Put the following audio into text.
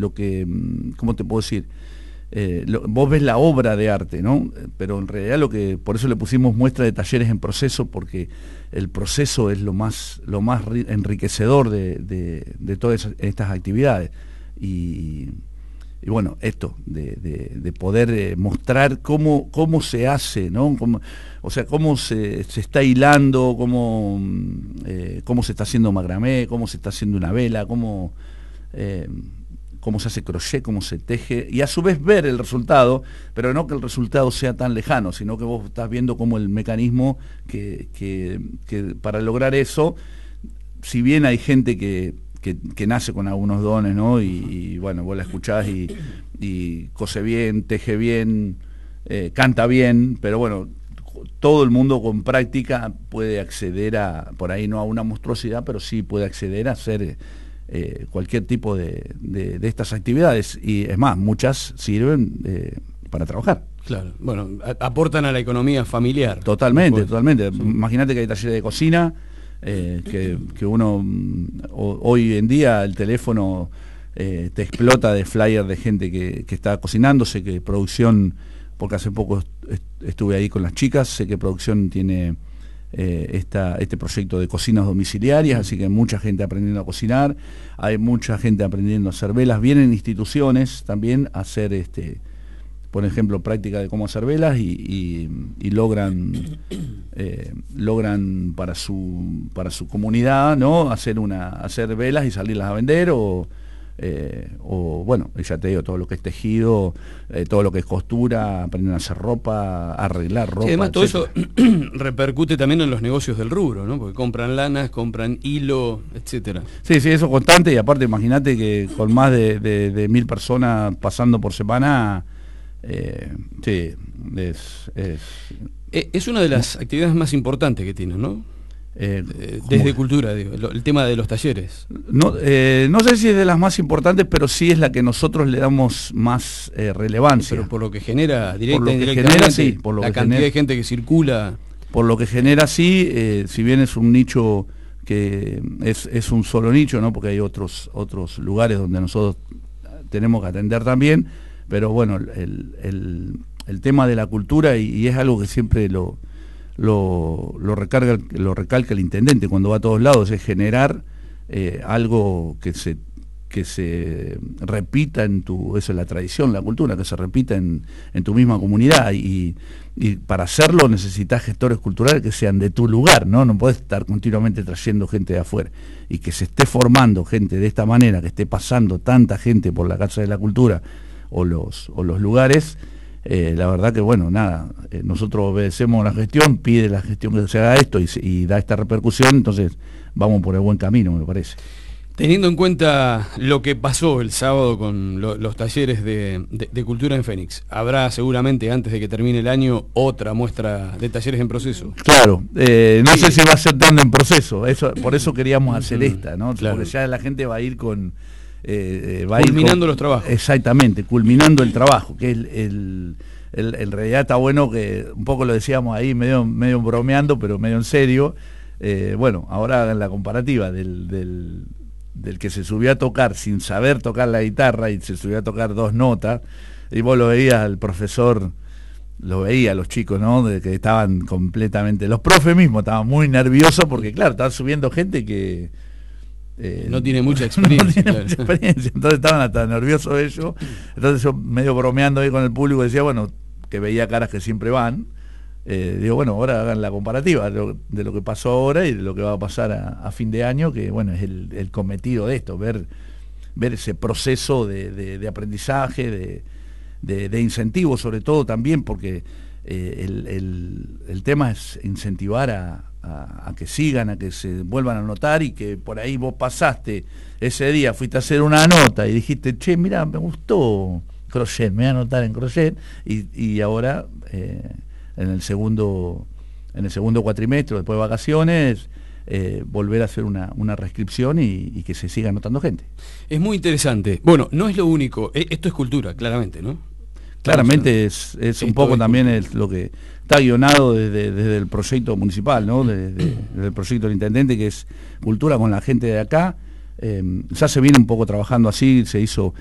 ¿cómo te puedo decir? Vos ves la obra de arte, ¿no? Pero en realidad por eso le pusimos muestra de talleres en proceso, porque el proceso es lo más enriquecedor de todas estas actividades. Y bueno, esto, de poder mostrar cómo se hace, ¿no? O sea, cómo se está hilando, cómo se está haciendo macramé, cómo se está haciendo una vela, cómo se hace crochet, cómo se teje, y a su vez ver el resultado, pero no que el resultado sea tan lejano, sino que vos estás viendo cómo el mecanismo que para lograr eso, si bien hay gente que nace con algunos dones, ¿no? Y bueno, vos la escuchás y cose bien, teje bien, canta bien, pero bueno, todo el mundo con práctica puede acceder por ahí no a una monstruosidad, pero sí puede acceder a hacer cualquier tipo de estas actividades, y es más, muchas sirven para trabajar. Claro, bueno, aportan a la economía familiar. Totalmente. Imagínate que hay talleres de cocina, que uno hoy en día el teléfono te explota de flyer de gente que está cocinándose, que producción, porque hace poco estuve ahí con las chicas, sé que producción tiene este proyecto de cocinas domiciliarias, así que hay mucha gente aprendiendo a cocinar, hay mucha gente aprendiendo a hacer velas, vienen instituciones también a hacer por ejemplo, práctica de cómo hacer velas y logran para su comunidad, ¿no? hacer velas y salirlas a vender, o bueno, ya te digo, todo lo que es tejido, todo lo que es costura, aprenden a hacer ropa, a arreglar ropa. Sí, además etcétera. todo eso repercute también en los negocios del rubro, ¿no? Porque compran lanas, compran hilo, etcétera. Sí, eso es constante, y aparte imagínate que con más de 1000 personas pasando por semana, sí, es una de las actividades más importantes que tienen, ¿no? Desde cultura, digo, el tema de los talleres. No sé si es de las más importantes, pero sí es la que nosotros le damos más relevancia. Pero por lo que genera indirectamente, la cantidad de gente que circula. Por lo que genera, sí, si bien es un nicho que es un solo nicho, ¿no? Porque hay otros lugares donde nosotros tenemos que atender también, pero bueno, el tema de la cultura, y es algo que siempre lo recalca el intendente cuando va a todos lados, es generar algo que se repita eso es la tradición, la cultura, que se repita en tu misma comunidad, y para hacerlo necesitas gestores culturales que sean de tu lugar, no podés estar continuamente trayendo gente de afuera, y que se esté formando gente de esta manera, que esté pasando tanta gente por la Casa de la Cultura o los lugares. La verdad que bueno, nada, nosotros obedecemos la gestión, pide la gestión que se haga esto y da esta repercusión, entonces vamos por el buen camino, me parece. Teniendo en cuenta lo que pasó el sábado con los talleres de cultura en Fénix, habrá seguramente antes de que termine el año otra muestra de talleres en proceso. Claro, no sé si va a ser tan en proceso, por eso queríamos hacer esta, ¿no? Claro. Porque ya la gente va a ir con... culminando los trabajos. Exactamente, culminando el trabajo, que en realidad está bueno, que un poco lo decíamos ahí medio bromeando, pero medio en serio. Bueno, ahora hagan la comparativa del que se subió a tocar sin saber tocar la guitarra y se subió a tocar 2 notas, y vos lo veías al profesor, lo veía a los chicos, ¿no? De que estaban completamente, los profes mismos estaban muy nerviosos porque claro, estaban subiendo gente que no tiene mucha experiencia. Entonces estaban hasta nerviosos ellos. Entonces yo medio bromeando ahí con el público decía, bueno, que veía caras que siempre van, digo, bueno, ahora hagan la comparativa de lo que pasó ahora y de lo que va a pasar a fin de año, que bueno, es el cometido de esto, ver ese proceso de aprendizaje, de incentivo sobre todo también, porque el tema es incentivar a que sigan, a que se vuelvan a anotar, y que por ahí vos pasaste ese día, fuiste a hacer una nota y dijiste, che, mira, me gustó crochet, me voy a anotar en crochet, y ahora en el segundo cuatrimestre, después de vacaciones, volver a hacer una reescripción y que se siga anotando gente. Es muy interesante. Bueno, no es lo único, esto es cultura, claramente, ¿no? Claramente es un poco también es lo que está guionado desde el proyecto municipal, ¿no? Desde el proyecto del intendente, que es cultura con la gente de acá. Ya se viene un poco trabajando así, se hizo